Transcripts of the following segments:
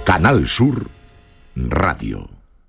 Canal Sur Radio.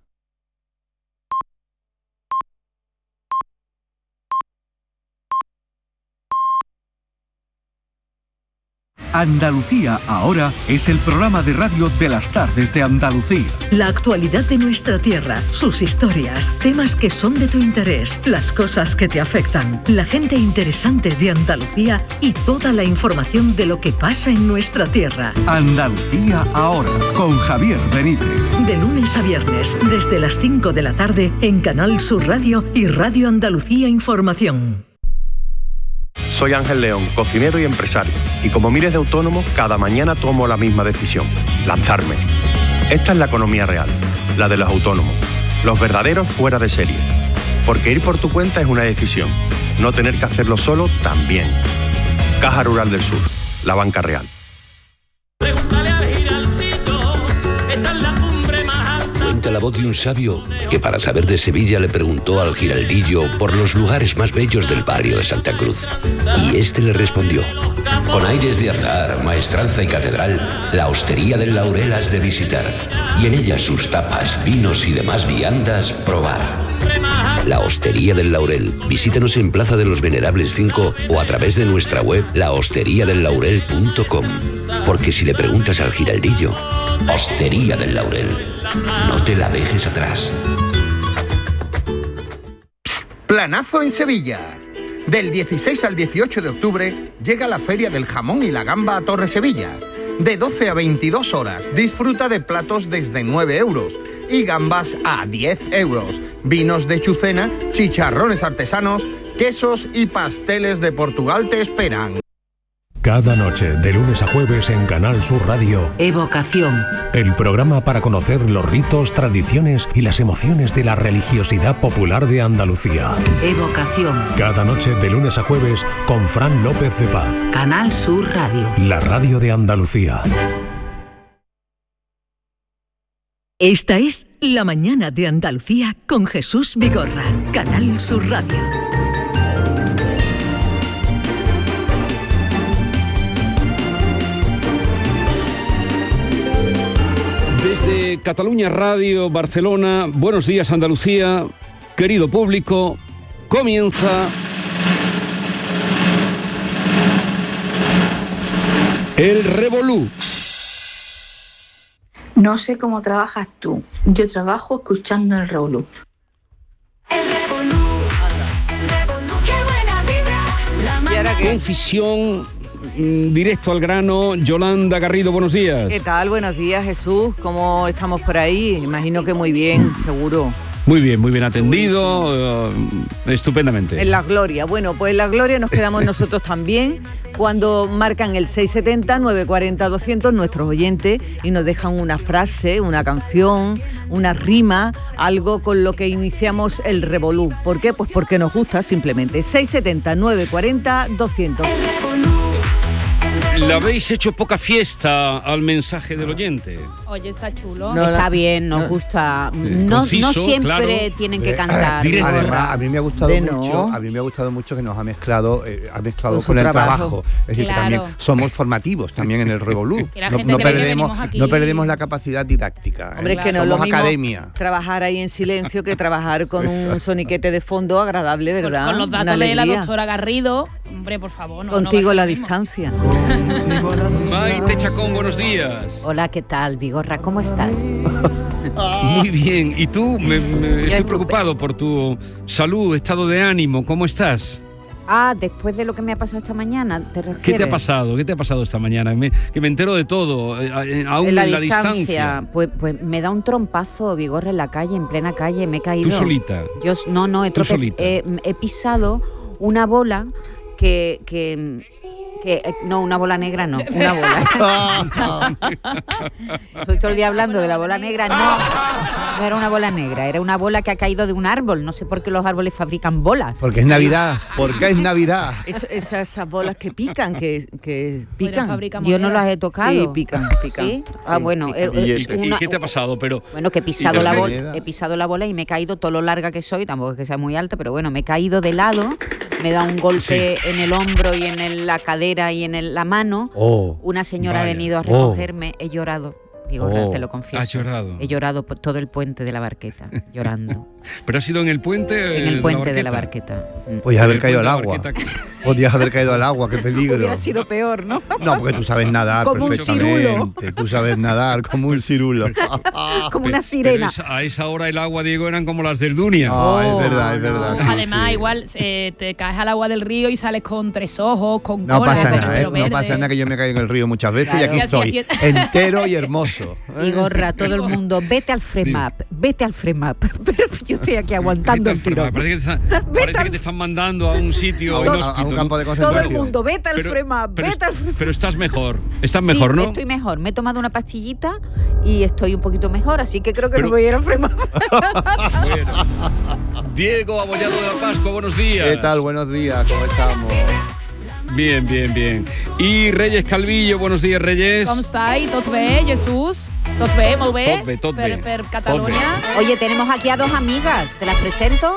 Andalucía Ahora es el programa de radio de las tardes de Andalucía. La actualidad de nuestra tierra, sus historias, temas que son de tu interés, las cosas que te afectan, la gente interesante de Andalucía y toda la información de lo que pasa en nuestra tierra. Andalucía Ahora, con Javier Benítez. De lunes a viernes, desde las 5 de la tarde, en Canal Sur Radio y Radio Andalucía Información. Soy Ángel León, cocinero y empresario, y como miles de autónomos, cada mañana tomo la misma decisión: lanzarme. Esta es la economía real, la de los autónomos, los verdaderos fuera de serie. Porque ir por tu cuenta es una decisión, no tener que hacerlo solo también. Caja Rural del Sur, la banca real. Cuenta la voz de un sabio que para saber de Sevilla le preguntó al giraldillo por los lugares más bellos del barrio de Santa Cruz. Y este le respondió: con aires de azar, maestranza y catedral, la Hostería del Laurel has de visitar, y en ella sus tapas, vinos y demás viandas probar. La Hostería del Laurel. Visítanos en Plaza de los Venerables 5 o a través de nuestra web lahosteriadellaurel.com. Porque si le preguntas al giraldillo, Hostería del Laurel, no te la dejes atrás. Planazo en Sevilla. Del 16 al 18 de octubre llega la Feria del Jamón y la Gamba a Torre Sevilla. De 12 a 22 horas disfruta de platos desde 9 euros y gambas a 10 euros. Vinos de Chucena, chicharrones artesanos, quesos y pasteles de Portugal te esperan. Cada noche, de lunes a jueves en Canal Sur Radio, Evocación. El programa para conocer los ritos, tradiciones y las emociones de la religiosidad popular de Andalucía. Evocación. Cada noche, de lunes a jueves, con Fran López de Paz. Canal Sur Radio. La radio de Andalucía. Esta es La Mañana de Andalucía con Jesús Vigorra. Canal Sur Radio. Desde Cataluña Radio, Barcelona, buenos días Andalucía, querido público, comienza El Revolú. No sé cómo trabajas tú, yo trabajo escuchando el Revolú. El Revolú, qué buena vibra. Confisión, directo al grano. Yolanda Garrido, buenos días. ¿Qué tal? Buenos días, Jesús. ¿Cómo estamos por ahí? Imagino que muy bien, seguro. Muy bien atendido, estupendamente. En la gloria. Bueno, pues en la gloria nos quedamos nosotros también cuando marcan el 670-940-200 nuestros oyentes y nos dejan una frase, una canción, una rima, algo con lo que iniciamos el Revolú. ¿Por qué? Pues porque nos gusta simplemente. 670-940-200. Le habéis hecho poca fiesta al mensaje del oyente. Oye, está chulo. No, está bien, nos gusta. Conciso, no siempre claro, tienen que cantar. Además, a mí me ha gustado mucho que nos ha mezclado con el trabajo. Es decir, que también somos formativos también en el Revolú. No perdemos la capacidad didáctica. Hombre, que no es lo mismo academia. Trabajar ahí en silencio que trabajar con un soniquete de fondo agradable, ¿verdad? Con los datos de la doctora Garrido. Hombre, por favor, contigo a la distancia. Maite Chacón, buenos días. Hola, ¿qué tal, Vigorra? ¿Cómo estás? Muy bien. ¿Y tú? Estoy preocupado por tu salud, estado de ánimo. ¿Cómo estás? Después de lo que me ha pasado esta mañana, ¿te refieres? ¿Qué te ha pasado? ¿Qué te ha pasado esta mañana? Que me entero de todo, aún en la distancia. Pues me da un trompazo, Vigorra, en la calle, en plena calle, me he caído. ¿Tú solita? He pisado una bola no, una bola negra no, una bola. Estoy todo el día hablando de la bola negra, no era una bola negra, era una bola que ha caído de un árbol. No sé por qué los árboles fabrican bolas. Porque es Navidad, Esas bolas que pican, que pican. Yo no las he tocado. Sí, pican. ¿Sí? Bueno. ¿Y qué te ha pasado? Bueno, que he pisado la bola y me he caído, todo lo larga que soy, tampoco es que sea muy alta, pero bueno, me he caído de lado, me da un golpe en el hombro y en la cadera y en la mano. Una señora ha venido a recogerme, he llorado. Vigorra, te lo confieso. ¿Has llorado? He llorado por todo el puente de la Barqueta, llorando. ¿Pero ha sido en el puente? En el puente de la Barqueta. Podías haber caído al agua. Podías haber caído al agua, qué peligro. Hubiera sido peor, ¿no? No, porque tú sabes nadar como perfectamente. Un cirulo. Tú sabes nadar como un cirulo. Como una sirena. Pero a esa hora el agua, Diego, eran como las del Dunia. Es verdad. Sí, además, igual te caes al agua del río y sales con 3 ojos, con no cola, pasa con nada, pelo verde. No pasa nada, que yo me caigo en el río muchas veces y aquí estoy, entero y hermoso. Vigorra, todo el mundo, vete al FREMAP. Pero yo estoy aquí aguantando el tirón. Parece que te están mandando a un sitio inhóspito, a un campo de concentración. Todo el mundo, vete al FREMAP. Pero estás mejor, mejor, ¿no? Estoy mejor. Me he tomado una pastillita y estoy un poquito mejor, así que creo que no voy a ir al FREMAP. Bueno. Diego Abollado de la Pascua, buenos días. ¿Qué tal? Buenos días, ¿cómo estamos? Bien. Y Reyes Calvillo, buenos días, Reyes. ¿Cómo estáis? ¿Tot bé, Jesús? ¿Tot bé, molt bé? Tot bé. Per Catalunya. Oye, tenemos aquí a 2 amigas, ¿te las presento?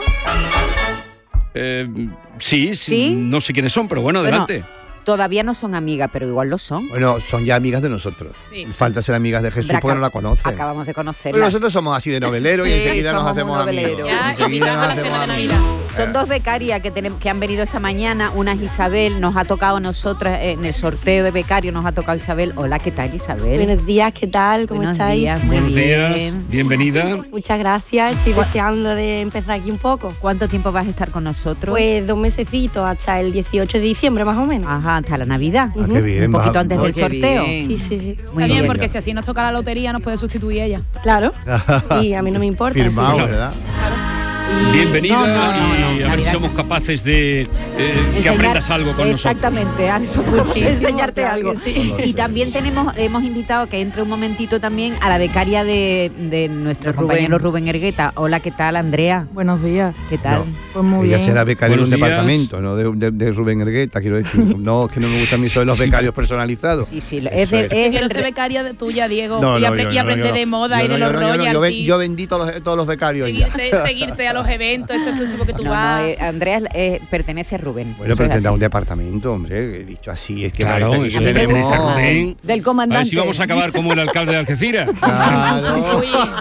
Sí, no sé quiénes son, pero bueno, adelante. Todavía no son amigas, pero igual lo son. Bueno, son ya amigas de nosotros. Sí. Falta ser amigas de Jesús porque no la conocen. Acabamos de conocerla. Pero nosotros somos así de novelero y enseguida nos hacemos amigos. Enseguida nos hacemos amigos. Son 2 becarias que han venido esta mañana. Una es Isabel, nos ha tocado a nosotras en el sorteo de becario, nos ha tocado Isabel. Hola, ¿qué tal, Isabel? Buenos días, ¿qué tal? ¿Cómo estáis? Días, muy Buenos bien. días, bienvenida. Muchas gracias, estoy deseando de empezar aquí un poco. ¿Cuánto tiempo vas a estar con nosotros? Pues 2 mesecitos, hasta el 18 de diciembre más o menos. Ajá, hasta la Navidad. Qué bien, un poquito antes del sorteo. Sí. Muy bien, porque si así nos toca la lotería nos puede sustituir ella. Claro, y a mí no me importa. Firmado, ¿verdad? Bienvenida y a ver si somos capaces de que aprendas algo con exactamente, nosotros. Exactamente, enseñarte algo. Sí. Y también hemos invitado a que entre un momentito también a la becaria de nuestro compañero Rubén Ergueta. Hola, ¿qué tal, Andrea? Buenos días. ¿Qué tal? Pues muy bien. Ella será becaria en un departamento, no de Rubén Ergueta, quiero decir. No, es que no me gustan a mí solo los becarios personalizados. Sí, quiero ser becaria tuya, Diego, y aprender de moda y de los royalties. Yo vendí todos los becarios. Seguirte a los eventos, esto exclusivo que tú vas. Andrea pertenece a Rubén. Bueno, pero tendrá un departamento, hombre, he dicho así, es que claro, parece que tenemos del comandante. A ver si vamos a acabar como el alcalde de Algeciras. Claro.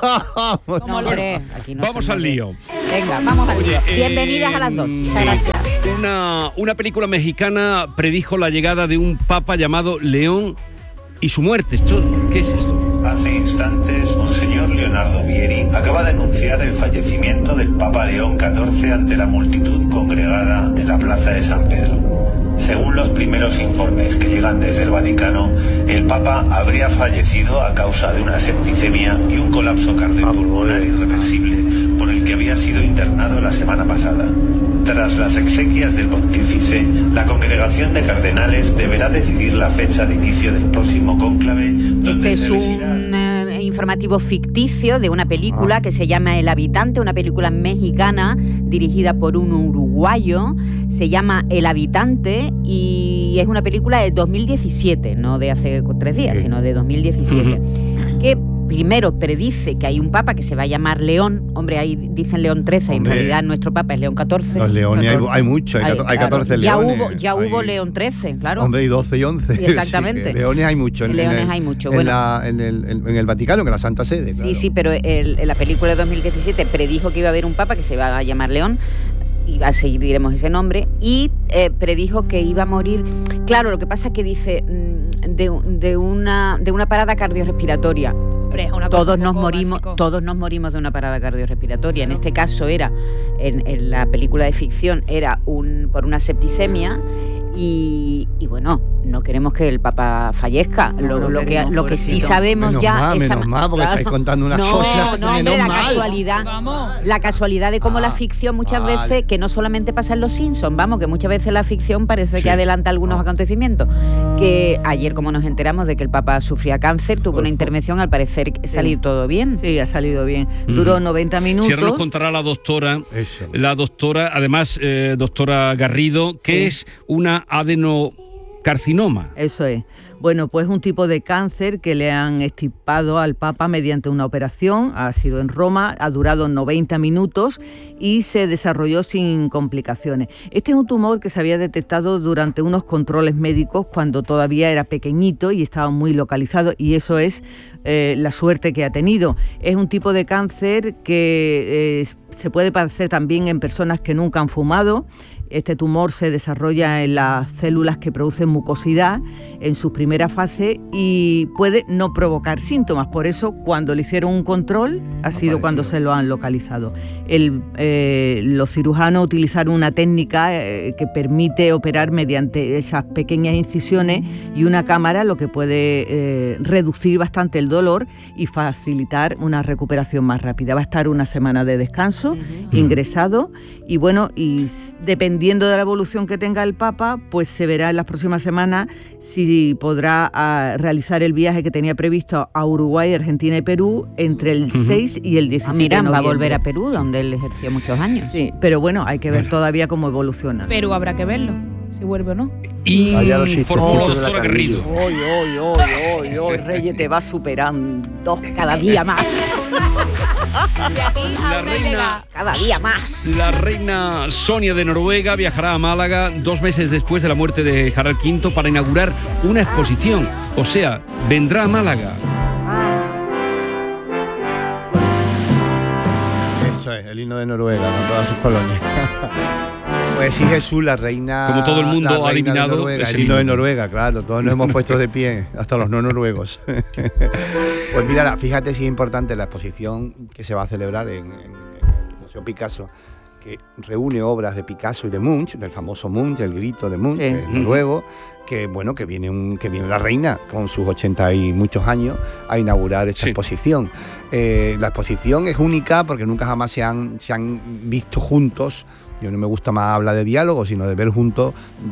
No, hombre, aquí no vamos al lío. Venga, vamos al lío. Bienvenidas a las 2. Muchas gracias. Una película mexicana predijo la llegada de un papa llamado León y su muerte. ¿Qué es esto? Hace instantes, Monseñor Leonardo Vieri acaba de anunciar el fallecimiento del Papa León XIV ante la multitud congregada en la Plaza de San Pedro. Según los primeros informes que llegan desde el Vaticano, el Papa habría fallecido a causa de una septicemia y un colapso cardiopulmonar irreversible por el que había sido internado la semana pasada. Tras las exequias del pontífice, la congregación de cardenales deberá decidir la fecha de inicio del próximo cónclave. Este es un informativo ficticio de una película que se llama El Habitante, una película mexicana dirigida por un uruguayo. Se llama El Habitante y es una película de 2017, no de hace 3 días, sino de 2017. Que primero predice que hay un papa que se va a llamar León. Hombre, ahí dicen León XIII, en realidad nuestro papa es León XIV. Los leones hay muchos, hay 14 leones. Ya hubo León XIII, claro. Hombre, y 12 y 11. Exactamente. Sí, leones hay muchos. Hay mucho. En el Vaticano, que es la Santa Sede. Claro. Sí, pero en la película de 2017 predijo que iba a haber un papa que se iba a llamar León. Y a seguir, diremos ese nombre, y predijo que iba a morir. Claro, lo que pasa es que dice de una parada cardiorrespiratoria. Todos nos morimos de una parada cardiorrespiratoria. En este caso era, en la película de ficción, era por una septicemia. Y bueno, no queremos que el Papa fallezca. Lo que sí sabemos menos mal, porque estáis contando unas cosas. La casualidad de cómo la ficción muchas veces, que no solamente pasa en Los Simpsons, que muchas veces la ficción parece que adelanta algunos acontecimientos. Que ayer, como nos enteramos de que el Papa sufría cáncer, tuvo una intervención, al parecer salió todo bien. Sí, ha salido bien. Duró 90 minutos. Si ahora nos contará la doctora, además, doctora Garrido, que es una adenocarcinoma. Eso es. Bueno, pues un tipo de cáncer que le han extirpado al Papa mediante una operación, ha sido en Roma, ha durado 90 minutos y se desarrolló sin complicaciones. Este es un tumor que se había detectado durante unos controles médicos cuando todavía era pequeñito y estaba muy localizado, y eso es la suerte que ha tenido. Es un tipo de cáncer que se puede padecer también en personas que nunca han fumado. Este tumor se desarrolla en las células que producen mucosidad en su primera fase y puede no provocar síntomas. Por eso, cuando le hicieron un control, ha sido cuando se lo han localizado. Los cirujanos utilizaron una técnica que permite operar mediante esas pequeñas incisiones y una cámara, lo que puede reducir bastante el dolor y facilitar una recuperación más rápida. Va a estar una semana de descanso, ingresado, y bueno, y dependiendo de la evolución que tenga el Papa, pues se verá en las próximas semanas si podrá realizar el viaje que tenía previsto a Uruguay, Argentina y Perú entre el 6 y el 17 de noviembre. Va a volver a Perú, donde él ejerció muchos años. Sí, pero bueno, hay que ver todavía cómo evoluciona. Perú habrá que verlo, si vuelve o no. Informó la doctora Garrido. Hoy, Reyes te va superando cada día más. Cada día más. La reina Sonia de Noruega viajará a Málaga 2 meses después de la muerte de Harald V para inaugurar una exposición. O sea, vendrá a Málaga. Eso es, el himno de Noruega, con todas sus colonias. Pues sí, Jesús, la reina... Como todo el mundo ha adivinado, el himno de Noruega, claro, todos nos hemos puesto de pie, hasta los no noruegos. Pues mira, fíjate si es importante la exposición que se va a celebrar en el Museo Picasso, que reúne obras de Picasso y de Munch, del famoso Munch, el grito de Munch, que es noruego, que bueno, que viene la reina con sus 80 y muchos años a inaugurar esta exposición. La exposición es única porque nunca jamás se han visto juntos. Yo no me gusta más hablar de diálogo, sino de ver juntos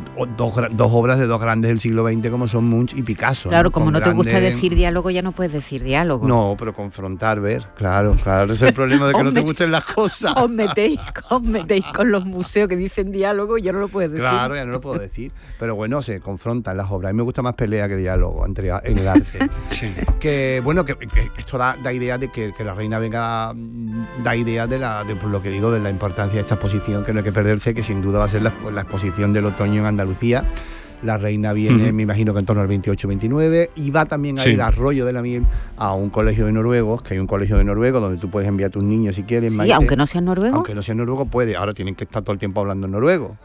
dos obras de dos grandes del siglo XX como son Munch y Picasso. Claro, como no te gusta decir diálogo, ya no puedes decir diálogo. No, pero confrontar, ver, claro, ese es el problema de que no te gusten las cosas. Os metéis con los museos que dicen diálogo y ya no lo puedes decir. Claro, ya no lo puedo decir, pero bueno, se confrontan las obras. A mí me gusta más pelea que diálogo en el arte. Sí. Que bueno, que esto da idea de que la reina venga, da idea de por lo que digo, de la importancia de esta exposición, que no hay que perderse, que sin duda va a ser la exposición del otoño en Andalucía. La reina viene, me imagino que en torno al 28-29, y va también a ir a Arroyo de la Miel a un colegio de noruegos, que hay un colegio de noruegos donde tú puedes enviar a tus niños si quieres. Sí, Maite. aunque no sean noruegos. Aunque no sean noruegos, puede. Ahora tienen que estar todo el tiempo hablando en noruego.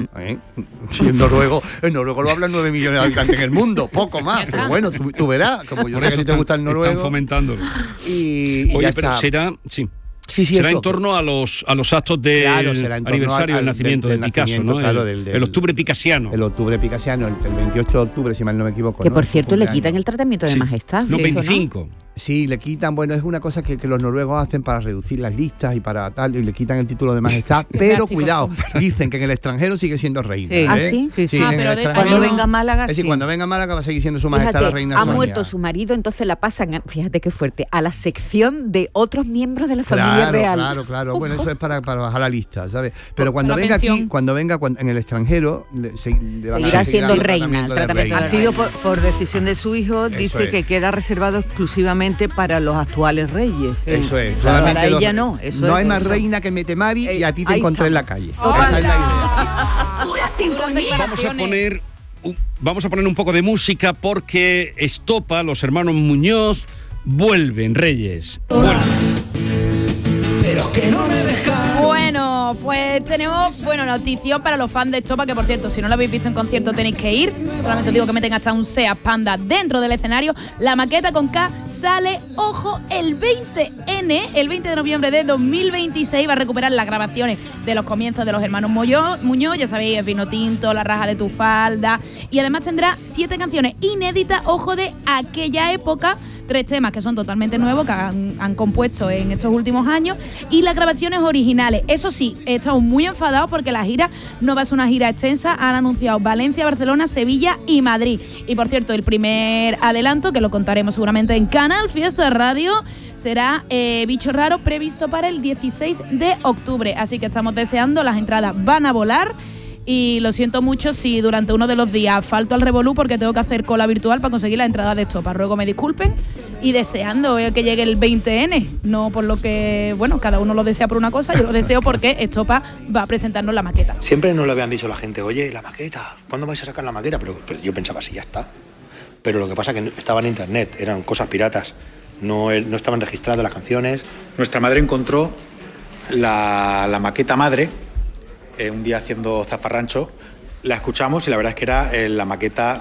Sí, en noruego lo hablan 9 millones de habitantes en el mundo, poco más. Pero bueno, tú verás, como yo sé que a ti te gusta el noruego. Están fomentándolo. Y oye, ya pero está. será... Sí, será en torno a los actos del aniversario del nacimiento de Picasso, ¿no? Claro, el octubre picasiano. El octubre picasiano, el 28 de octubre, si mal no me equivoco. Que por cierto le quitan el tratamiento de majestad. No, 25. ¿no? Sí, le quitan, bueno, es una cosa que los noruegos hacen para reducir las listas y para tal, y le quitan el título de majestad, pero cuidado, dicen que en el extranjero sigue siendo reina. Sí. ¿Ah, sí? Sí. Cuando venga a Málaga, es decir, cuando venga a Málaga va a seguir siendo su majestad la reina Sonia. Ha muerto su marido, entonces la pasan, fíjate qué fuerte, a la sección de otros miembros de la familia real. Claro, bueno, eso es para bajar la lista, ¿sabes? Pero cuando venga aquí, en el extranjero, seguirá siendo reina. Ha sido por decisión de su hijo, dice que queda reservado exclusivamente para los actuales reyes. Eso es. Para ella no. No hay más reina que Metemari y a ti te encontré en la calle. Esa es la idea. Vamos a poner un poco de música porque Estopa, los hermanos Muñoz, vuelven, Reyes. Pero que no me dejan. Bueno, pues tenemos notición para los fans de Estopa, que por cierto, si no lo habéis visto en concierto tenéis que ir. Solamente os digo que meten hasta un Seat Panda dentro del escenario. La maqueta con K sale, ojo, el 20 de noviembre de 2026. Va a recuperar las grabaciones de los comienzos de los hermanos Muñoz, ya sabéis, el Vino Tinto, La Raja de tu Falda. Y además tendrá 7 canciones inéditas, ojo, de aquella época. 3 temas que son totalmente nuevos, que han compuesto en estos últimos años, y las grabaciones originales. Eso sí, estamos muy enfadados porque la gira no va a ser una gira extensa. Han anunciado Valencia, Barcelona, Sevilla y Madrid. Y por cierto, el primer adelanto, que lo contaremos seguramente en Canal Fiesta Radio, será Bicho Raro, previsto para el 16 de octubre. Así que estamos deseando, las entradas van a volar. y lo siento mucho si durante uno de los días falto al Revolú porque tengo que hacer cola virtual para conseguir la entrada de Estopa. Ruego me disculpen y deseando que llegue el 20N, no por lo que, bueno, cada uno lo desea por una cosa, yo lo deseo porque Estopa va a presentarnos la maqueta. Siempre nos lo habían dicho la gente, oye, la maqueta, ¿cuándo vais a sacar la maqueta? Pero yo pensaba, sí, ya está. Pero lo que pasa es que estaba en internet, eran cosas piratas, no estaban registradas las canciones. Nuestra madre encontró la maqueta madre, un día haciendo zafarrancho, la escuchamos y la verdad es que era la maqueta,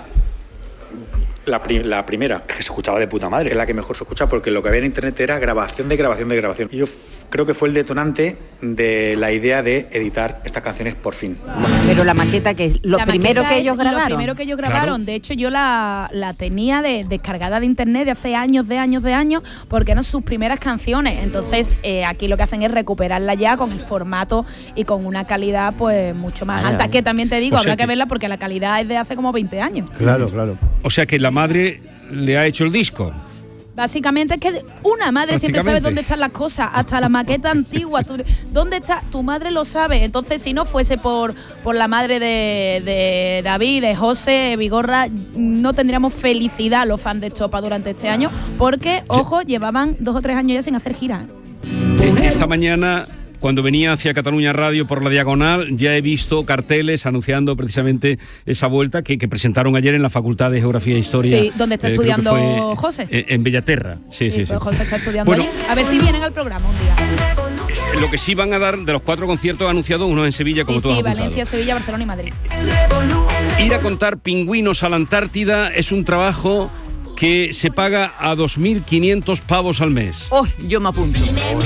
la primera, que se escuchaba de puta madre, es la que mejor se escucha porque lo que había en internet era grabación de grabación de grabación. Y yo creo que fue el detonante de la idea de editar estas canciones por fin. Pero la maqueta, que es lo primero que ellos grabaron. Lo primero que ellos grabaron, claro. De hecho yo la tenía descargada de internet de hace años, porque eran sus primeras canciones. Entonces aquí lo que hacen es recuperarla ya con el formato y con una calidad pues mucho más alta, que también te digo, habrá que verla porque la calidad es de hace como 20 años. Claro. O sea que la madre le ha hecho el disco. Básicamente es que una madre siempre sabe dónde están las cosas, hasta la maqueta antigua. ¿Dónde está? Tu madre lo sabe. Entonces, si no fuese por la madre de David, de José, Vigorra, no tendríamos felicidad los fans de Estopa durante este año, porque, ojo, llevaban 2 o 3 años ya sin hacer gira. Esta mañana, cuando venía hacia Cataluña Radio por la Diagonal, ya he visto carteles anunciando precisamente esa vuelta que presentaron ayer en la Facultad de Geografía e Historia. Sí, donde está estudiando José. En Bellaterra, sí. Pues José está estudiando allí. A ver si vienen al programa un día. Lo que sí van a dar, de los 4 conciertos anunciados, uno en Sevilla, como tú has apuntado. Valencia, Sevilla, Barcelona y Madrid. Ir a contar pingüinos a la Antártida es un trabajo que se paga a 2.500 pavos al mes. ¡Oh, yo me apunto!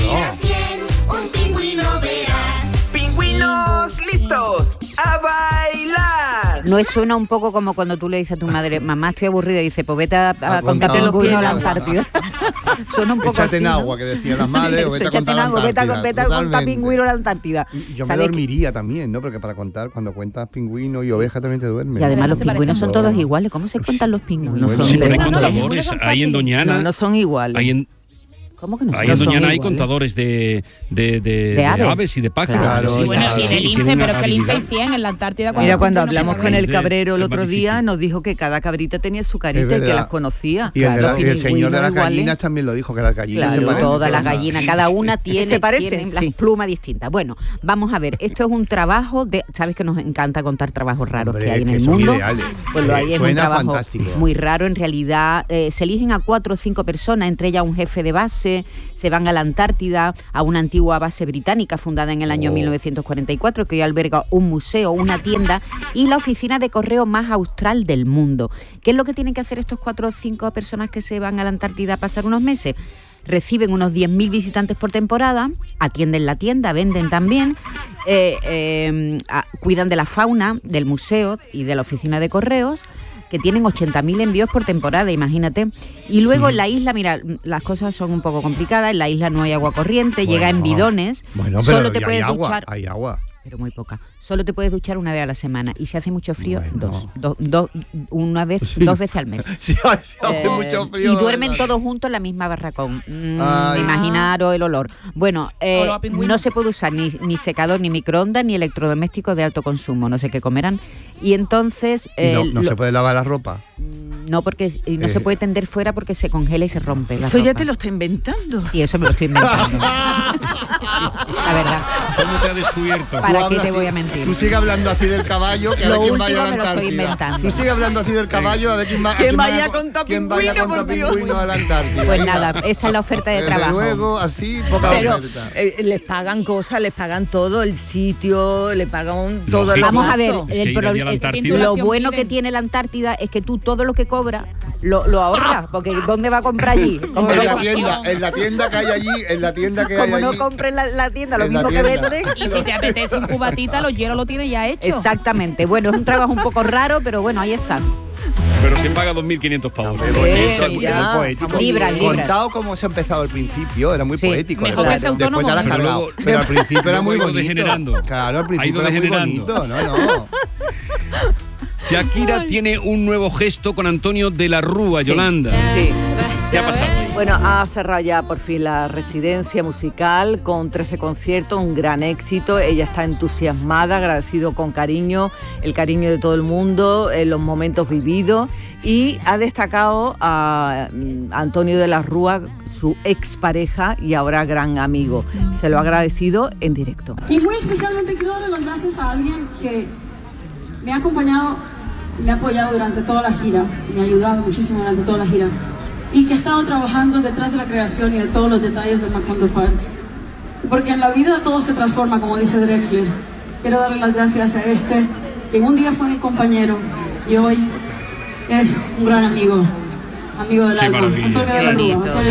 ¡Pingüinos listos! ¡A bailar! ¿No suena un poco como cuando tú le dices a tu madre, mamá, estoy aburrida, y dice, pues vete a contar pingüinos a la Antártida? Suena un poco échate así, en agua, que decía la madre, o vete a contar la Antártida. Vete a contar pingüinos a la Antártida. Yo me dormiría también, ¿no? Porque para contar, cuando cuentas pingüino y oveja también te duermes. Y además los pingüinos son todos iguales. ¿Cómo se cuentan los pingüinos? Sí, pero hay contadores, ahí en Doñana. No son iguales. ¿Cómo que no? Ahí en Doñana hay contadores de aves y de pájaros. Claro, sí, bueno, y del lince, pero que el lince hay 100 en la Antártida. Mira, cuando hablamos con el cabrero el otro día, nos dijo que cada cabrita tenía su carita y que las conocía. Y el señor de las gallinas también lo dijo, que las gallinas se parecen. Todas las gallinas, cada una tiene las plumas distintas. Bueno, vamos a ver, esto es un trabajo de... ¿Sabes que nos encanta contar trabajos raros que hay en el mundo? Pues lo hay, es un trabajo muy raro. En realidad, se eligen a 4 o 5 personas, entre ellas un jefe de base. Se van a la Antártida, a una antigua base británica fundada en el año 1944, que hoy alberga un museo, una tienda y la oficina de correo más austral del mundo. ¿Qué es lo que tienen que hacer estos 4 o 5 personas que se van a la Antártida a pasar unos meses? Reciben unos 10.000 visitantes por temporada, atienden la tienda, venden también, cuidan de la fauna, del museo y de la oficina de correos, que tienen 80.000 envíos por temporada, imagínate. Y luego en la isla, mira, las cosas son un poco complicadas, en la isla no hay agua corriente, llega en bidones, solo te puedes duchar. Hay agua. Pero muy poca. Solo te puedes duchar una vez a la semana. Y si hace mucho frío, dos veces al mes. Si hace mucho frío. Y duermen todos juntos en la misma barracón. Imaginaros el olor. Bueno, no se puede usar ni secador, ni microondas, ni electrodomésticos de alto consumo. No sé qué comerán. Y entonces... ¿No se puede lavar la ropa? No, porque no se puede tender fuera porque se congela y se rompe la ropa. Ya te lo está inventando. Sí, eso me lo estoy inventando. La verdad. ¿Cómo te ha descubierto? ¿Para qué te voy a mentir? Tú sigue hablando así del caballo, que a ver quién vaya a la Antártida. Tú sigue hablando así del caballo, a ver quién vaya a contar pingüino a la Antártida. Pues nada, esa es la oferta de trabajo. Desde luego, así, poca oferta. Les pagan cosas, les pagan todo, el sitio, le pagan todo. Vamos a ver, lo bueno que tiene la Antártida es que tú todo lo que cobras lo ahorras, porque ¿dónde va a comprar allí? En la tienda que hay allí, Como no compres la tienda, lo mismo que venden. Y si te apetece un cubatita, los hielos lo tienes ya hecho. Exactamente. Bueno, es un trabajo un poco raro, pero bueno, ahí está. Pero se paga 2.500 pavos. Poético. Libras. Contado como se ha empezado al principio, era muy poético. Mejor que ese autónomo. Después ya la has cargado. Pero al principio era muy bonito. Degenerando. Claro, al principio era muy bonito. No. Shakira tiene un nuevo gesto con Antonio de la Rúa, Yolanda. Sí. ¿Qué ha pasado ahí? Bueno, ha cerrado ya por fin la residencia musical con 13 conciertos, un gran éxito. Ella está entusiasmada, agradecido con cariño, el cariño de todo el mundo, los momentos vividos, y ha destacado a Antonio de la Rúa, su expareja y ahora gran amigo. Se lo ha agradecido en directo. Y muy especialmente quiero darle las gracias a alguien que me ha acompañado, me ha apoyado durante toda la gira, me ha ayudado muchísimo durante toda la gira, y que ha estado trabajando detrás de la creación y de todos los detalles del Macondo Park. Porque en la vida todo se transforma, como dice Drexler. Quiero darle las gracias a este, que un día fue mi compañero y hoy es un gran amigo. Amigo del alma, Antonio de la Rúa.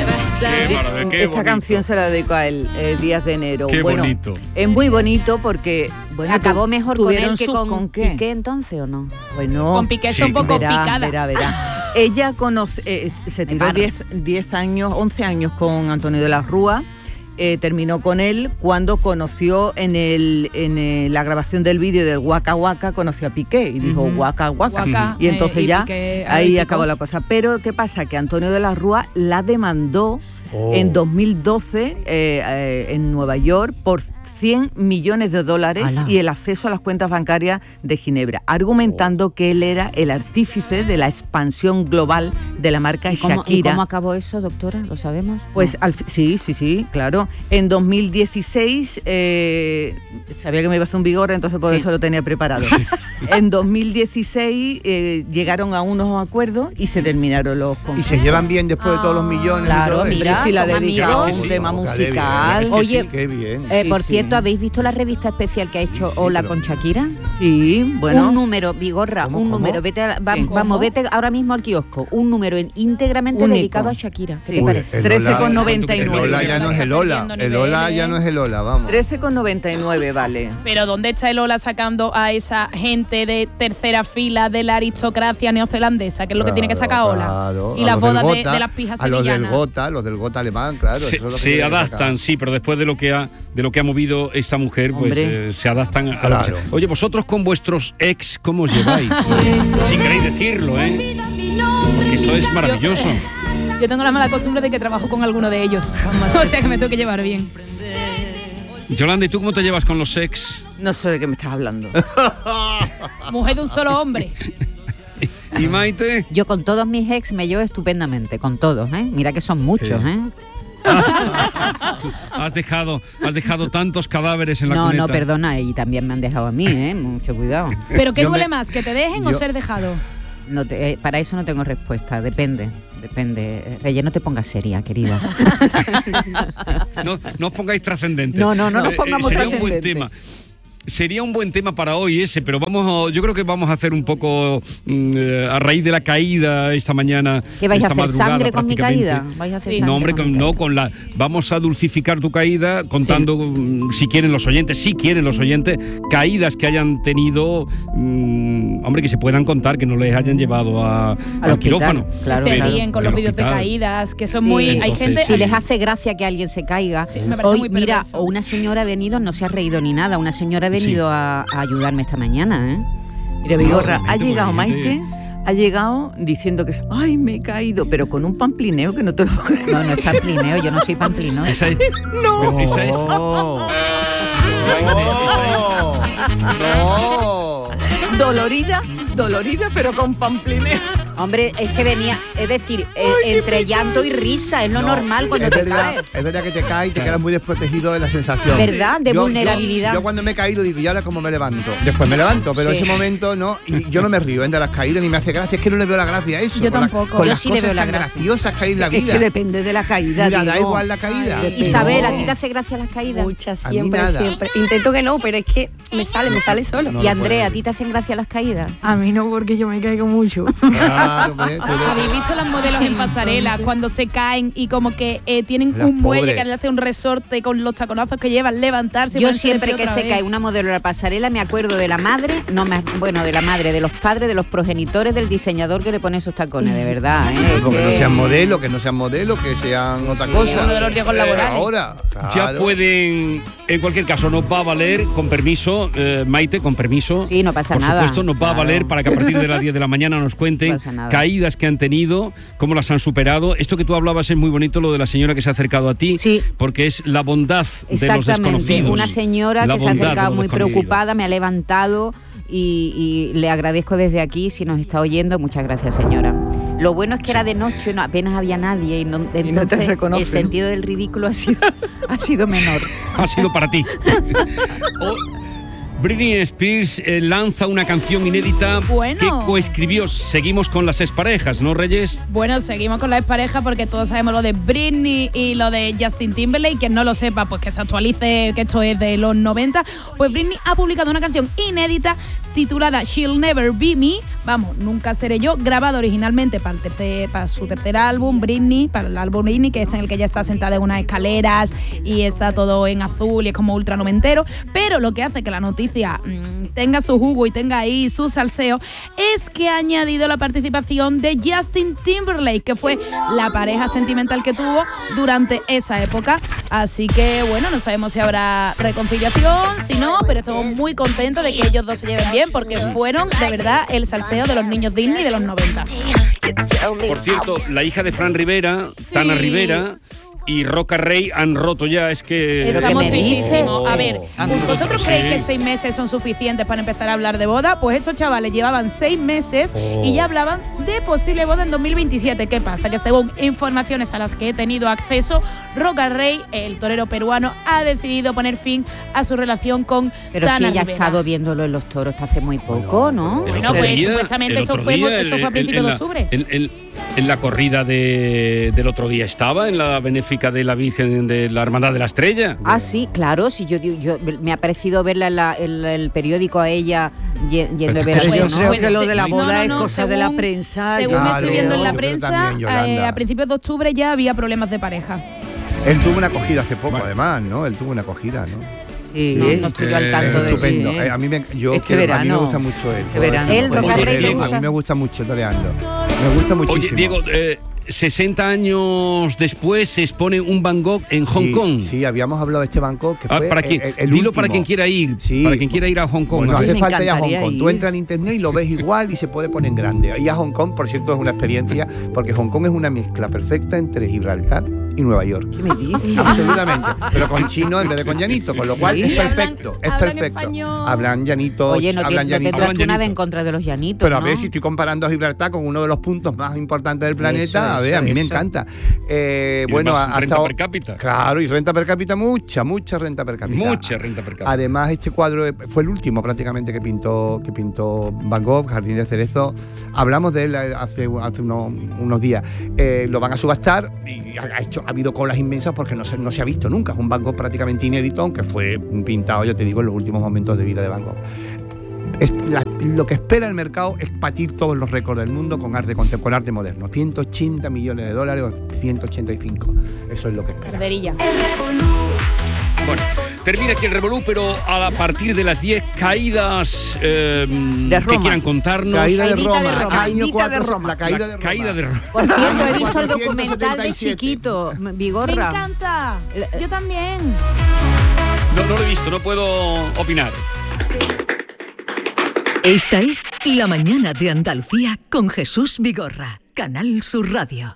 Esta canción se la dedico a él, Días de Enero. Qué bonito. Es muy bonito porque... Bueno, ¿acabó mejor con él que con qué? ¿Piqué entonces o no? Bueno, con Piqué está un poco picada. Verá. Ella se tiró 10 años, 11 años con Antonio de la Rúa. Terminó con él cuando conoció en la grabación del vídeo del Waka Waka, conoció a Piqué y dijo Waka Waka, y entonces ya Piqué, ahí acabó la cosa. Pero ¿qué pasa? Que Antonio de la Rúa la demandó en 2012 en Nueva York por $100 millones y el acceso a las cuentas bancarias de Ginebra, argumentando que él era el artífice de la expansión global de la marca Shakira. ¿Y cómo acabó eso, doctora? ¿Lo sabemos? Pues sí, claro. En 2016, sabía que me iba a hacer un vigor, entonces por eso lo tenía preparado. En 2016 llegaron a unos acuerdos y se terminaron los conciertos. ¿Y se llevan bien después de todos los millones? Claro, mira, si la dedicado a un tema musical. Oye, qué bien. Por cierto, ¿habéis visto la revista especial que ha hecho Hola con Shakira? Sí, bueno. Un número, Vigorra, número. Vete ahora mismo al kiosco. Un número íntegramente dedicado a Shakira. ¿Qué te parece? 13,99. El Hola ya no es el Hola. El Hola ya no es el Hola, vamos. 13,99 vale. Pero ¿dónde está el Hola sacando a esa gente de tercera fila de la aristocracia neozelandesa? Que es lo que tiene que sacar Hola. Claro. Y las bodas de las pijas sevillanas. Los del Gota alemán, claro. Se adaptan, sí, pero después de lo que ha movido esta mujer, pues se adaptan a lo que sea. Oye, vosotros con vuestros ex, ¿cómo os lleváis? Si queréis decirlo, porque esto es maravilloso. Yo tengo la mala costumbre de que trabajo con alguno de ellos. O sea que me tengo que llevar bien. Yolanda, ¿y tú cómo te llevas con los ex? No sé de qué me estás hablando. Mujer de un solo hombre. ¿Y Maite? Yo con todos mis ex me llevo estupendamente, con todos, Mira que son muchos, Has dejado tantos cadáveres en la cuneta. No, perdona, y también me han dejado a mí, mucho cuidado. ¿Pero qué duele más, que te dejen o ser dejado? No para eso no tengo respuesta, depende. Reyes, no te pongas seria, querida. No os pongáis trascendentes. No nos pongamos sería trascendentes. Un buen tema. Sería un buen tema para hoy ese, pero yo creo que vamos a hacer un poco a raíz de la caída esta mañana. ¿Qué vais a hacer? ¿Sangre con mi caída? ¿Vais a hacer no, hombre, vamos a dulcificar tu caída contando, si quieren los oyentes, caídas que hayan tenido, hombre, que se puedan contar, que no les hayan llevado al quirófano. Claro, se ríen con los vídeos de caídas, que son muy... Entonces, hay gente... Si les hace gracia que alguien se caiga. Hoy, mira, una señora ha venido, no se ha reído ni nada, una señora ha venido a ayudarme esta mañana, Mira, Vigorra, ha llegado Maite, ha llegado diciendo que ¡ay, me he caído! Pero con un pamplineo que no te lo... No es pamplineo, yo no soy pamplineo. Esa es... ¡No! Esa es... Dolorida, pero con pamplineo. Hombre, es que venía, es decir, entre llanto y risa, es lo normal cuando te caes. Es verdad que te caes y te quedas muy desprotegido de la sensación. ¿Verdad? De vulnerabilidad. Yo cuando me he caído digo, ¿y ahora cómo me levanto? Después me levanto, pero ese momento no. Y yo no me río de las caídas ni me hace gracia. Es que no le veo la gracia a eso. Yo tampoco. Con las cosas tan graciosas que hay en la vida. Es que depende de la caída. Mira, da igual la caída. Isabel, ¿a ti te hace gracia las caídas? Muchas, siempre. Intento que no, pero es que me sale solo. Y Andrea, ¿a ti te hacen gracia las caídas? A mí no, porque yo me caigo mucho. Claro, ¿Habéis visto las modelos en pasarela cuando se caen y como que tienen un muelle que le hace un resorte con los taconazos que llevan, levantarse? Yo siempre que se cae una modelo en la pasarela me acuerdo de la madre, de la madre, de los padres, de los progenitores del diseñador que le pone esos tacones, de verdad. Porque no sean modelos, que sean otra cosa. Uno de los riesgos laborales. Ahora, claro. Ya pueden, en cualquier caso, nos va a valer, con permiso, Maite, con permiso. Sí, no pasa nada. Por supuesto, nos va a valer para que a partir de las 10 de la mañana nos cuenten caídas que han tenido, cómo las han superado. Esto que tú hablabas es muy bonito, lo de la señora que se ha acercado a ti, porque es la bondad de los desconocidos. Una señora que se ha acercado muy preocupada, me ha levantado y le agradezco desde aquí, si nos está oyendo, muchas gracias, señora. Lo bueno es que era de noche, apenas había nadie, y entonces el sentido del ridículo ha sido menor. Ha sido para ti. Britney Spears lanza una canción inédita que coescribió. Seguimos con las exparejas, ¿no, Reyes? Bueno, seguimos con las exparejas porque todos sabemos lo de Britney y lo de Justin Timberlake. Quien no lo sepa, pues que se actualice, que esto es de los 90. Pues Britney ha publicado una canción inédita titulada She'll Never Be Me, vamos, nunca seré yo, grabado originalmente para su tercer álbum, Britney, para el álbum Britney, que es en el que ella está sentada en unas escaleras y está todo en azul y es como ultra noventero, pero lo que hace que la noticia tenga su jugo y tenga ahí su salseo es que ha añadido la participación de Justin Timberlake, que fue la pareja sentimental que tuvo durante esa época, así que bueno, no sabemos si habrá reconciliación, si no, pero estamos muy contentos de que ellos dos se lleven bien, porque fueron de verdad el salseo de los niños Disney de los 90. Por cierto, la hija de Fran Rivera, Tana Rivera, y Roca Rey han roto ya, es que... Estamos tristísimos. A ver, ¿vosotros creéis que 6 meses son suficientes para empezar a hablar de boda? Pues estos chavales llevaban 6 meses y ya hablaban de posible boda en 2027. ¿Qué pasa? Que según informaciones a las que he tenido acceso, Roca Rey, el torero peruano, ha decidido poner fin a su relación con Pero Tana si ella Rivera. ha estado viéndolo en los toros hasta hace muy poco, ¿no? Bueno, pues supuestamente esto fue a principios de octubre. En la corrida del otro día estaba, en la benéfica de la Virgen de la Hermandad de la Estrella. Ah, sí, claro, sí, yo me ha parecido verla en el periódico a ella yendo a ver a yo creo que lo de la boda es cosa de la prensa. Según estoy viendo en la prensa, a principios de octubre ya había problemas de pareja. Él tuvo una acogida hace poco, además, ¿no? Él tuvo una acogida, ¿no? Sí, no estoy yo al tanto de estupendo. eso. A mí me gusta mucho él. A mí me gusta mucho toreando. Me gusta muchísimo. Oye, Diego, 60 años después se expone un Van Gogh en Hong Kong. Sí, habíamos hablado de este Van Gogh que fue el dilo último. Para quien quiera ir, para quien quiera ir a Hong Kong. No hace falta ir a Hong Kong. Tú entras en internet y lo ves igual y se puede poner en grande. Ir a Hong Kong, por cierto, es una experiencia, porque Hong Kong es una mezcla perfecta entre Gibraltar y Nueva York. ¿Qué me dices? Absolutamente. Pero con chino en vez de con llanito, con lo cual es perfecto. Es perfecto. Hablan llanito. Oye, no tendrás tú nada en contra de los llanitos. Pero a ver, si estoy comparando a Gibraltar con uno de los puntos más importantes del planeta, a mí me encanta. Bueno, renta per cápita. Claro, y renta per cápita, mucha renta per cápita. Mucha renta per cápita. Además, este cuadro fue el último prácticamente que pintó Van Gogh, Jardín de Cerezo. Hablamos de él hace unos días. Lo van a subastar y ha habido colas inmensas porque no se ha visto nunca. Es un Van Gogh prácticamente inédito, aunque fue pintado, yo te digo, en los últimos momentos de vida de Van Gogh. Lo que espera el mercado es batir todos los récords del mundo con arte moderno. $180 millones o 185. Eso es lo que espera. Perderilla. Bueno, termina aquí el Revolú, pero a partir de las 10, caídas que quieran contarnos. Caída de Roma. La caída de Roma. Por cierto, he visto el documental de Chiquito, Vigorra. Me encanta. Yo también. No lo he visto, no puedo opinar. Esta es La Mañana de Andalucía con Jesús Vigorra, Canal Sur Radio.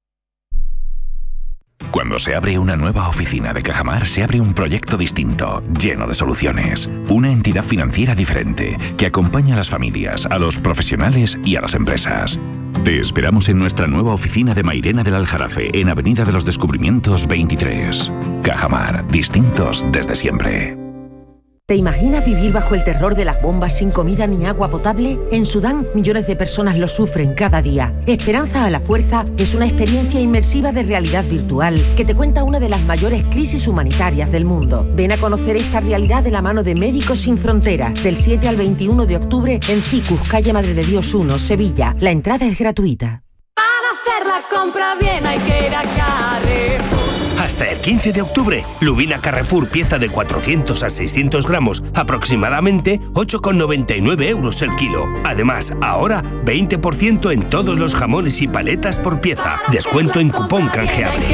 Cuando se abre una nueva oficina de Cajamar, se abre un proyecto distinto, lleno de soluciones. Una entidad financiera diferente, que acompaña a las familias, a los profesionales y a las empresas. Te esperamos en nuestra nueva oficina de Mairena del Aljarafe, en Avenida de los Descubrimientos 23. Cajamar, distintos desde siempre. ¿Te imaginas vivir bajo el terror de las bombas sin comida ni agua potable? En Sudán, millones de personas lo sufren cada día. Esperanza a la Fuerza es una experiencia inmersiva de realidad virtual que te cuenta una de las mayores crisis humanitarias del mundo. Ven a conocer esta realidad de la mano de Médicos Sin Fronteras, del 7 al 21 de octubre en Cicus, calle Madre de Dios 1, Sevilla. La entrada es gratuita. Para hacer la compra bien hay que ir a Carrefour. Hasta el 15 de octubre, lubina Carrefour, pieza de 400 a 600 gramos, aproximadamente 8,99 euros el kilo. Además, ahora 20% en todos los jamones y paletas por pieza. Descuento en cupón canjeable.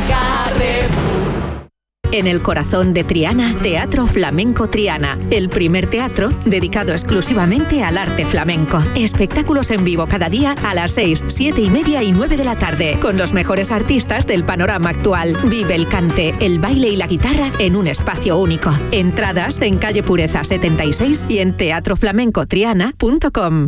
En el corazón de Triana, Teatro Flamenco Triana, el primer teatro dedicado exclusivamente al arte flamenco. Espectáculos en vivo cada día a las 6, 7 y media y 9 de la tarde, con los mejores artistas del panorama actual. Vive el cante, el baile y la guitarra en un espacio único. Entradas en calle Pureza 76 y en teatroflamencotriana.com.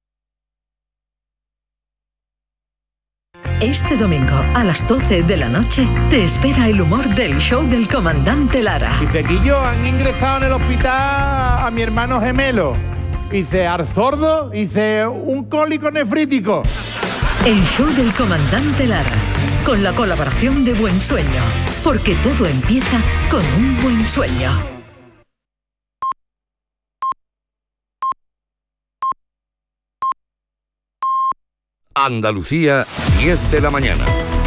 Este domingo a las 12 de la noche te espera el humor del show del comandante Lara. Dice, Quillo, han ingresado en el hospital a mi hermano gemelo. Dice, Arzordo, dice, un cólico nefrítico. El show del comandante Lara, con la colaboración de Buen Sueño, porque todo empieza con un buen sueño. Andalucía, 10 de la mañana.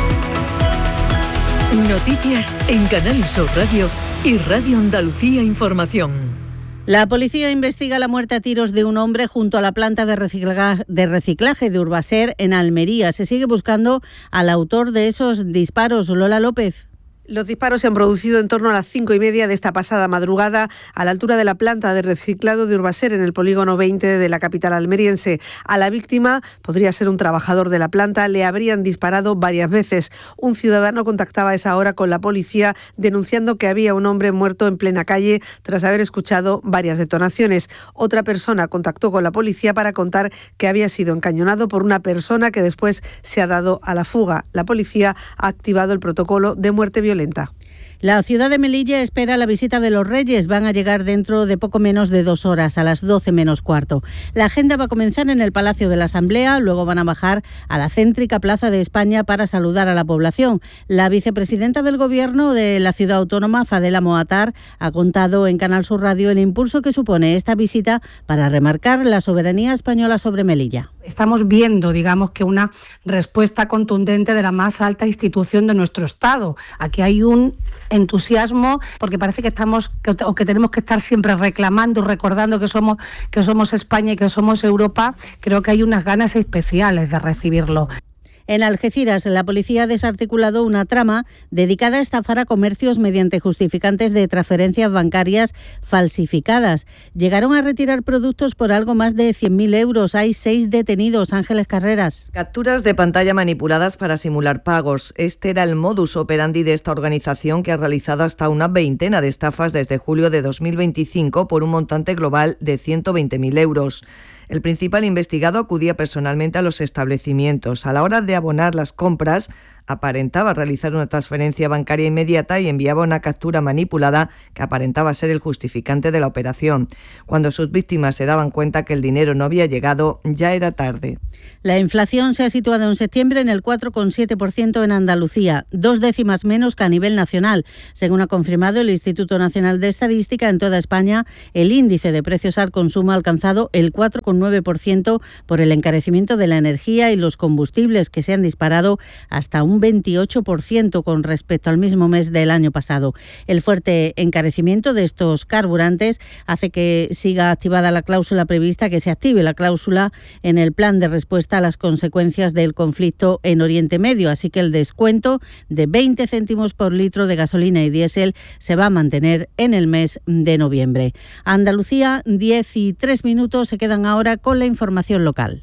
Noticias en Canal Sur Radio y Radio Andalucía Información. La policía investiga la muerte a tiros de un hombre junto a la planta de reciclaje de Urbaser en Almería. Se sigue buscando al autor de esos disparos. Lola López. Los disparos se han producido en torno a las 5:30 de esta pasada madrugada a la altura de la planta de reciclado de Urbaser en el polígono 20 de la capital almeriense. A la víctima, podría ser un trabajador de la planta, le habrían disparado varias veces. Un ciudadano contactaba a esa hora con la policía denunciando que había un hombre muerto en plena calle tras haber escuchado varias detonaciones. Otra persona contactó con la policía para contar que había sido encañonado por una persona que después se ha dado a la fuga. La policía ha activado el protocolo de muerte violenta. La ciudad de Melilla espera la visita de los Reyes. Van a llegar dentro de poco menos de 2 horas, a las 12 menos cuarto. La agenda va a comenzar en el Palacio de la Asamblea, luego van a bajar a la céntrica Plaza de España para saludar a la población. La vicepresidenta del Gobierno de la ciudad autónoma, Fadela Moatar, ha contado en Canal Sur Radio el impulso que supone esta visita para remarcar la soberanía española sobre Melilla. Estamos viendo, digamos, que una respuesta contundente de la más alta institución de nuestro Estado. Aquí hay un entusiasmo porque parece que tenemos que estar siempre reclamando, recordando que somos España y que somos Europa. Creo que hay unas ganas especiales de recibirlo. En Algeciras, la policía ha desarticulado una trama dedicada a estafar a comercios mediante justificantes de transferencias bancarias falsificadas. Llegaron a retirar productos por algo más de 100.000 euros. Hay 6 detenidos. Ángeles Carreras. Capturas de pantalla manipuladas para simular pagos. Este era el modus operandi de esta organización, que ha realizado hasta una veintena de estafas desde julio de 2025 por un montante global de 120.000 euros. El principal investigado acudía personalmente a los establecimientos. A la hora de abonar las compras, aparentaba realizar una transferencia bancaria inmediata y enviaba una captura manipulada que aparentaba ser el justificante de la operación. Cuando sus víctimas se daban cuenta que el dinero no había llegado, ya era tarde. La inflación se ha situado en septiembre en el 4,7% en Andalucía, 2 décimas menos que a nivel nacional. Según ha confirmado el Instituto Nacional de Estadística, en toda España el índice de precios al consumo ha alcanzado el 4,9% por el encarecimiento de la energía y los combustibles, que se han disparado hasta un 28% con respecto al mismo mes del año pasado. El fuerte encarecimiento de estos carburantes hace que siga activada la cláusula prevista, que se active la cláusula en el plan de respuesta a las consecuencias del conflicto en Oriente Medio. Así que el descuento de 20 céntimos por litro de gasolina y diésel se va a mantener en el mes de noviembre. Andalucía, 10:03 minutos, se quedan ahora con la información local.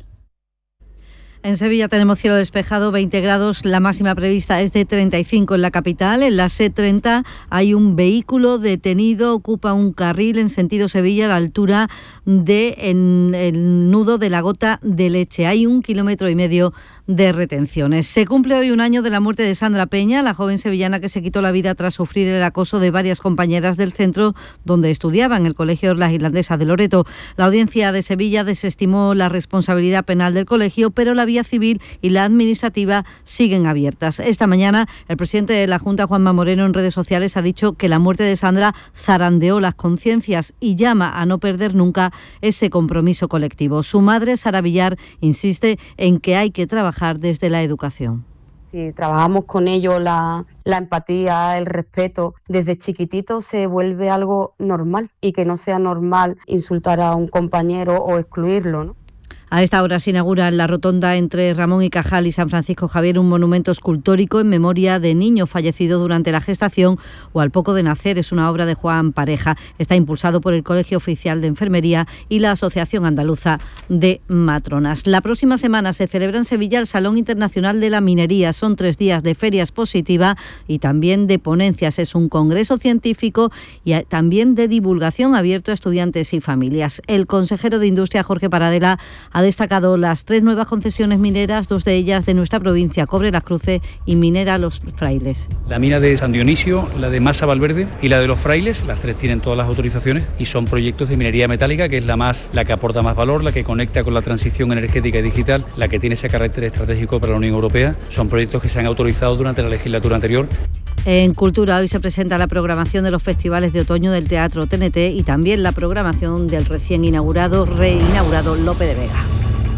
En Sevilla tenemos cielo despejado, 20 grados, la máxima prevista es de 35 en la capital. En la C30 hay un vehículo detenido, ocupa un carril en sentido Sevilla a la altura del nudo de la Gota de Leche. Hay 1,5 kilómetros de retenciones. Se cumple hoy un año de la muerte de Sandra Peña, la joven sevillana que se quitó la vida tras sufrir el acoso de varias compañeras del centro donde estudiaba, en el Colegio Las Irlandesas de Loreto. La Audiencia de Sevilla desestimó la responsabilidad penal del colegio, pero la vía civil y la administrativa siguen abiertas. Esta mañana, el presidente de la Junta, Juanma Moreno, en redes sociales ha dicho que la muerte de Sandra zarandeó las conciencias y llama a no perder nunca ese compromiso colectivo. Su madre, Sara Villar, insiste en que hay que trabajar desde la educación. Si trabajamos con ellos la empatía, el respeto, desde chiquitito se vuelve algo normal, y que no sea normal insultar a un compañero o excluirlo, ¿no? A esta hora se inaugura en la rotonda entre Ramón y Cajal y San Francisco Javier un monumento escultórico en memoria de niño fallecido durante la gestación o al poco de nacer. Es una obra de Juan Pareja. Está impulsado por el Colegio Oficial de Enfermería y la Asociación Andaluza de Matronas. La próxima semana se celebra en Sevilla el Salón Internacional de la Minería. Son 3 días de feria expositiva y también de ponencias. Es un congreso científico y también de divulgación abierto a estudiantes y familias. El consejero de Industria, Jorge Paradela, ha destacado las 3 nuevas concesiones mineras, 2 de ellas de nuestra provincia, Cobre Las Cruces y Minera Los Frailes. La mina de San Dionisio, la de Masa Valverde y la de Los Frailes, las 3 tienen todas las autorizaciones y son proyectos de minería metálica, que es la que aporta más valor, la que conecta con la transición energética y digital, la que tiene ese carácter estratégico para la Unión Europea. Son proyectos que se han autorizado durante la legislatura anterior. En Cultura hoy se presenta la programación de los festivales de otoño del Teatro TNT y también la programación del recién reinaugurado Lope de Vega.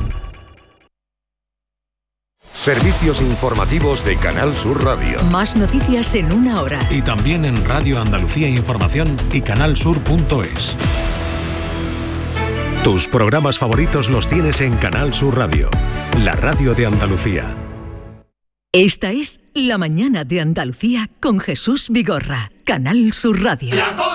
Servicios informativos de Canal Sur Radio. Más noticias en 1 hora. Y también en Radio Andalucía Información y canalsur.es. Tus programas favoritos los tienes en Canal Sur Radio, la radio de Andalucía. Esta es La Mañana de Andalucía con Jesús Vigorra, Canal Sur Radio.